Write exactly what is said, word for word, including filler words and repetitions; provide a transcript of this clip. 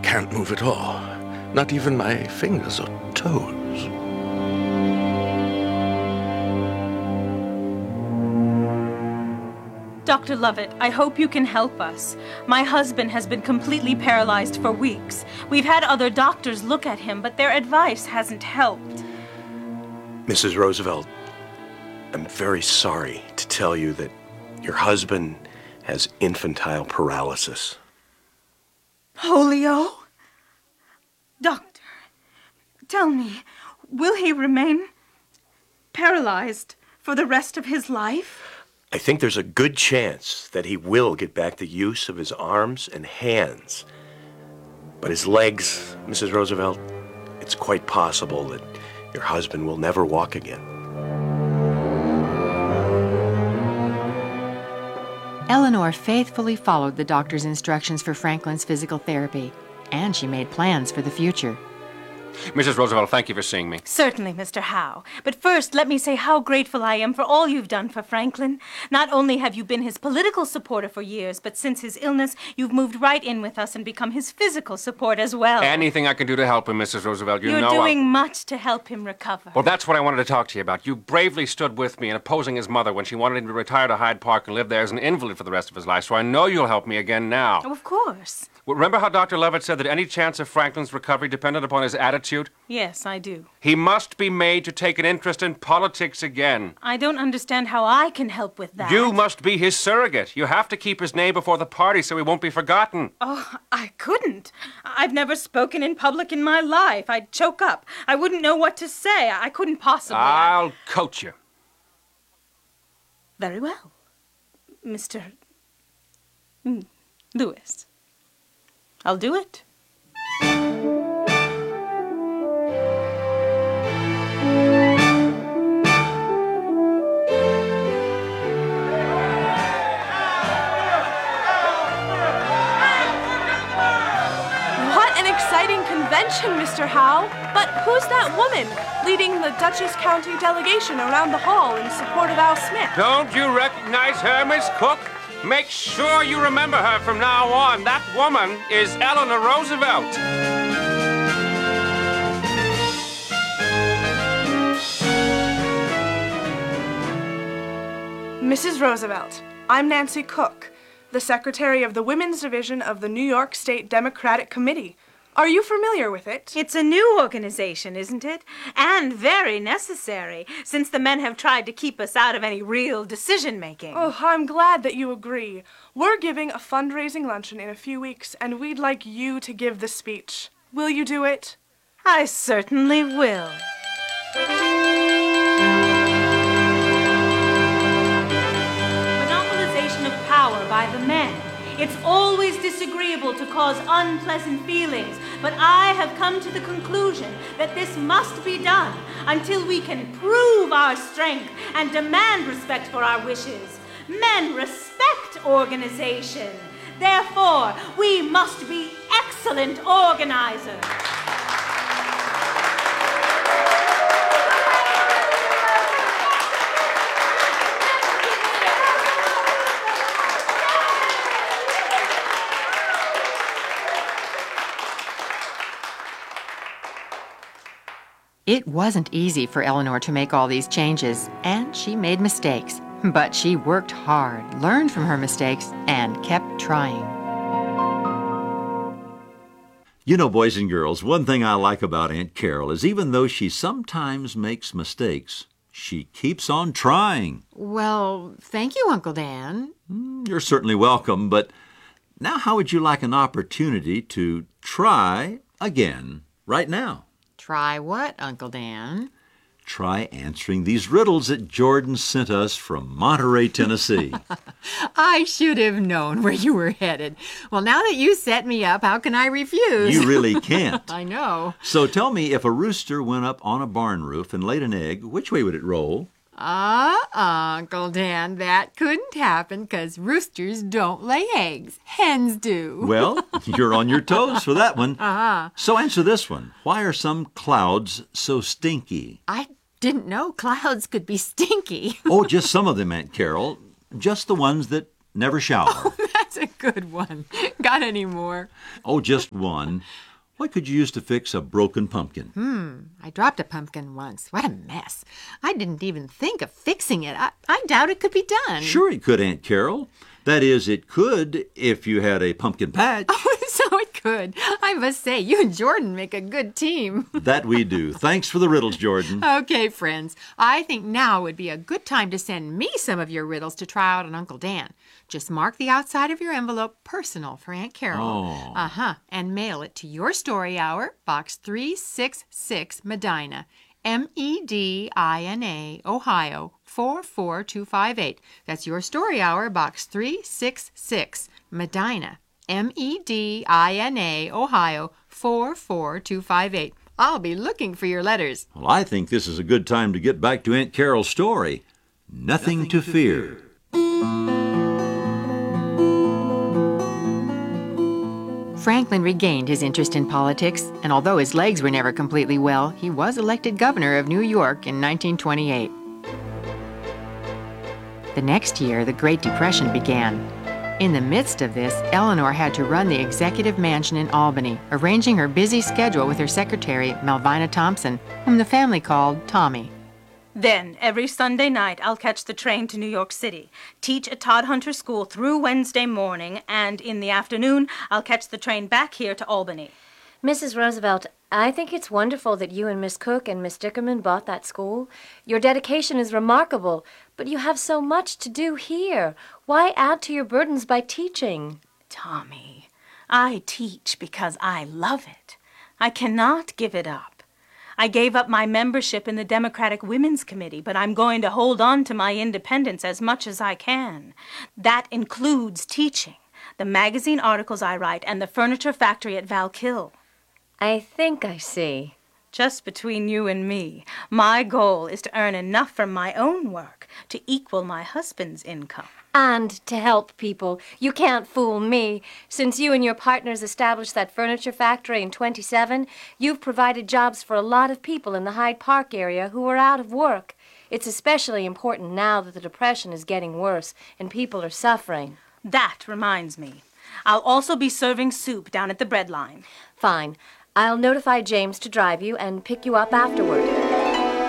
can't move at all. Not even my fingers or toes. Doctor Lovett, I hope you can help us. My husband has been completely paralyzed for weeks. We've had other doctors look at him, but their advice hasn't helped. Missus Roosevelt, I'm very sorry to tell you that your husband has infantile paralysis. Polio? Doctor, tell me, will he remain paralyzed for the rest of his life? I think there's a good chance that he will get back the use of his arms and hands. But his legs, Missus Roosevelt, it's quite possible that your husband will never walk again. Eleanor faithfully followed the doctor's instructions for Franklin's physical therapy, and she made plans for the future. Missus Roosevelt, thank you for seeing me. Certainly, Mister Howe. But first, let me say how grateful I am for all you've done for Franklin. Not only have you been his political supporter for years, but since his illness, you've moved right in with us and become his physical support as well. Anything I can do to help him, Missus Roosevelt, you You're know You're doing I'll... much to help him recover. Well, that's what I wanted to talk to you about. You bravely stood with me in opposing his mother when she wanted him to retire to Hyde Park and live there as an invalid for the rest of his life, so I know you'll help me again now. Oh, of course. Well, remember how Doctor Levitt said that any chance of Franklin's recovery depended upon his attitude? Yes, I do. He must be made to take an interest in politics again. I don't understand how I can help with that. You must be his surrogate. You have to keep his name before the party so he won't be forgotten. Oh, I couldn't. I've never spoken in public in my life. I'd choke up. I wouldn't know what to say. I couldn't possibly. I'll coach you. Very well, Mister Mm, Lewis. I'll do it. Convention, Mister Howe. But who's that woman leading the Dutchess County delegation around the hall in support of Al Smith? Don't you recognize her, Miss Cook? Make sure you remember her from now on. That woman is Eleanor Roosevelt. Missus Roosevelt, I'm Nancy Cook, the secretary of the Women's Division of the New York State Democratic Committee. Are you familiar with it? It's a new organization, isn't it? And very necessary, since the men have tried to keep us out of any real decision-making. Oh, I'm glad that you agree. We're giving a fundraising luncheon in a few weeks, and we'd like you to give the speech. Will you do it? I certainly will. Monopolization of power by the men. It's always disagreeable to cause unpleasant feelings, but I have come to the conclusion that this must be done until we can prove our strength and demand respect for our wishes. Men respect organization. Therefore, we must be excellent organizers. It wasn't easy for Eleanor to make all these changes, and she made mistakes. But she worked hard, learned from her mistakes, and kept trying. You know, boys and girls, one thing I like about Aunt Carol is even though she sometimes makes mistakes, she keeps on trying. Well, thank you, Uncle Dan. You're certainly welcome, but now how would you like an opportunity to try again right now? Try what, Uncle Dan? Try answering these riddles that Jordan sent us from Monterey, Tennessee. I should have known where you were headed. Well, now that you set me up, how can I refuse? You really can't. I know. So tell me, if a rooster went up on a barn roof and laid an egg, which way would it roll? Uh-uh, Uncle Dan, that couldn't happen because roosters don't lay eggs. Hens do. Well, you're on your toes for that one. Uh-huh. So answer this one. Why are some clouds so stinky? I didn't know clouds could be stinky. Oh, just some of them, Aunt Carol. Just the ones that never shower. Oh, that's That's a good one. Got any more? Oh, just one. What could you use to fix a broken pumpkin? Hmm, I dropped a pumpkin once. What a mess. I didn't even think of fixing it. I, I doubt it could be done. Sure it could, Aunt Carol. That is, it could if you had a pumpkin patch. Oh, so it could. I must say, you and Jordan make a good team. That we do. Thanks for the riddles, Jordan. Okay, friends. I think now would be a good time to send me some of your riddles to try out on Uncle Dan. Just mark the outside of your envelope personal for Aunt Carol. Oh. Uh-huh. And mail it to Your Story Hour, Box three sixty-six, Medina, M E D I N A, Ohio, four four two five eight. That's Your Story Hour, Box three sixty-six, Medina, M E D I N A, Ohio, four four two five eight. I'll be looking for your letters. Well, I think this is a good time to get back to Aunt Carol's story. Nothing, Nothing to, to fear. fear. Franklin regained his interest in politics, and although his legs were never completely well, he was elected governor of New York in nineteen twenty-eight. The next year, the Great Depression began. In the midst of this, Eleanor had to run the executive mansion in Albany, arranging her busy schedule with her secretary, Malvina Thompson, whom the family called Tommy. Then, every Sunday night, I'll catch the train to New York City, teach at Todd Hunter School through Wednesday morning, and in the afternoon, I'll catch the train back here to Albany. Missus Roosevelt, I think it's wonderful that you and Miss Cook and Miss Dickerman bought that school. Your dedication is remarkable, but you have so much to do here. Why add to your burdens by teaching? Tommy, I teach because I love it. I cannot give it up. I gave up my membership in the Democratic Women's Committee, but I'm going to hold on to my independence as much as I can. That includes teaching, the magazine articles I write, and the furniture factory at Valkill. I think I see. Just between you and me, my goal is to earn enough from my own work to equal my husband's income. And to help people. You can't fool me. Since you and your partners established that furniture factory in twenty-seven, you've provided jobs for a lot of people in the Hyde Park area who are out of work. It's especially important now that the Depression is getting worse and people are suffering. That reminds me. I'll also be serving soup down at the bread line. Fine. I'll notify James to drive you and pick you up afterward.